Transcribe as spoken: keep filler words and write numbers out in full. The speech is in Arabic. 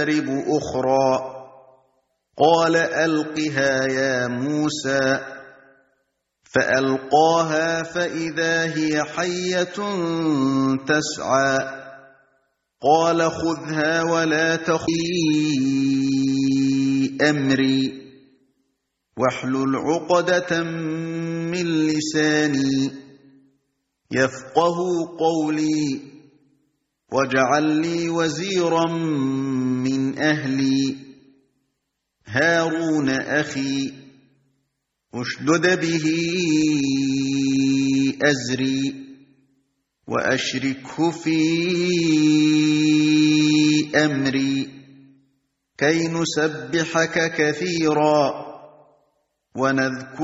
تَضْرِبُ أُخْرَىٰ قَالَ أَلْقِهَا يَا مُوسَىٰ فَأَلْقَاهَا فَإِذَا هِيَ حَيَّةٌ تَسْعَىٰ قَالَ خُذْهَا وَلَا تَخْفِ فِي أَمْرِي وَاحْلُلْ عُقْدَةً مِّن لِّسَانِي يَفْقَهُوا قَوْلِي وَاجْعَل لِّي وَزِيرًا مِّنْ أَهْلِي هَارُونَ أَخِي اشْدُدْ بِهِ أَزْرِي وَأَشْرِكْهُ فِي أَمْرِي كَيْ نُسَبِّحَكَ كَثِيرًا وَنَذْكُرَكَ